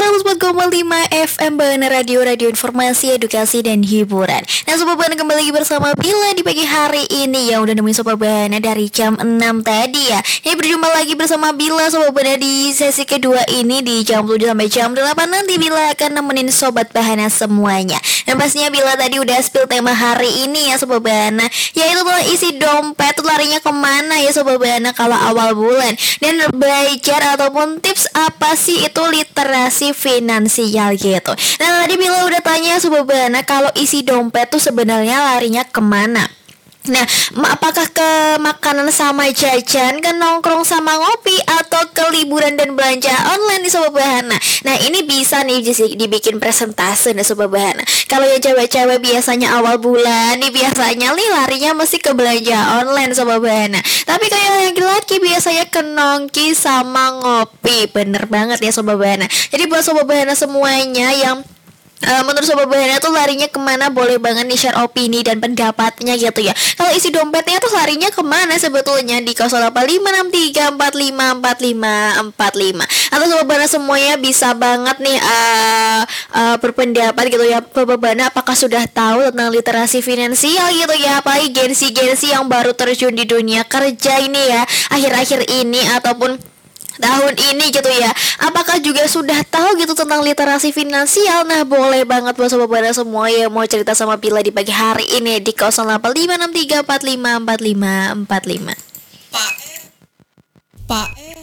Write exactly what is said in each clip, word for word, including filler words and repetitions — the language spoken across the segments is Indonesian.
seratus empat koma lima F M Bana Radio, radio informasi, edukasi, dan hiburan. Nah Sobat Bana, kembali lagi bersama Bila di pagi hari ini yang udah nemuin Sobat Bana dari jam enam tadi ya. Ini berjumpa lagi bersama Bila Sobat Bana di sesi kedua ini di jam tujuh sampai jam delapan. Nanti Bila akan nemenin Sobat Bahana semuanya. Dan pastinya Bila tadi udah spill tema hari ini ya Sobat Bana, yaitu telah isi dompet tuh larinya kemana ya Sobat Bana kalau awal bulan. Dan belajar ataupun tips apa sih itu literasi finansial gitu. Nah tadi Bila udah tanya Sobat Bana, kalau isi dompet tuh sebenarnya larinya kemana. Nah, apakah ke makanan sama jajan, ke nongkrong sama ngopi, atau ke liburan dan belanja online nih Sobat Bahana? Nah, ini bisa nih dibikin presentase nih Sobat Bahana. Kalau yang cewek-cewek biasanya awal bulan nih biasanya nih larinya mesti ke belanja online Sobat Bahana. Tapi kayak yang laki biasanya ke nongki sama ngopi. Bener banget ya Sobat Bahana. Jadi buat Sobat Bahana semuanya yang Uh, menurut Sobat Bahana tuh larinya kemana, boleh banget nih share opini dan pendapatnya gitu ya. Kalau isi dompetnya tuh larinya kemana sebetulnya di nol delapan lima enam tiga empat lima empat lima empat lima. Atau Sobat Bahana semuanya bisa banget nih uh, uh, berpendapat gitu ya. Sobat Bahana apakah sudah tahu tentang literasi finansial gitu ya, apalagi gensi-gensi yang baru terjun di dunia kerja ini ya akhir-akhir ini ataupun tahun ini gitu ya. Apakah juga sudah tahu gitu tentang literasi finansial? Nah boleh banget buat Sobat Bahana semua yang mau cerita sama Bila di pagi hari ini di nol delapan lima enam tiga empat lima empat lima empat lima. Pak E Pak E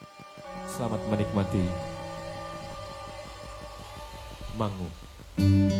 Selamat menikmati Mangu.